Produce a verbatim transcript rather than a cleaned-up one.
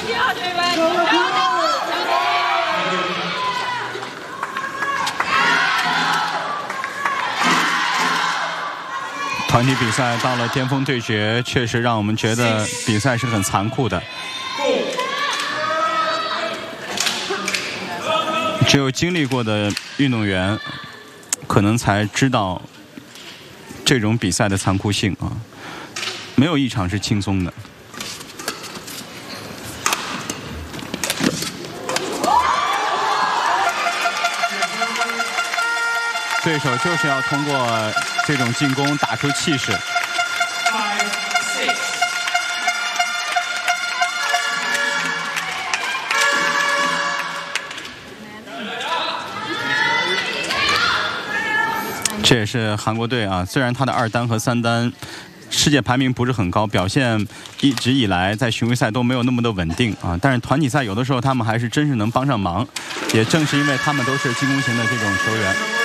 团体比赛到了巅峰对决，确实让我们觉得比赛是很残酷的。只有经历过的运动员，可能才知道这种比赛的残酷性啊！没有一场是轻松的。对手就是要通过这种进攻打出气势。这也是韩国队啊，虽然他的二单和三单世界排名不是很高，表现一直以来在巡回赛都没有那么的稳定啊，但是团体赛有的时候他们还是真是能帮上忙，也正是因为他们都是进攻型的这种球员。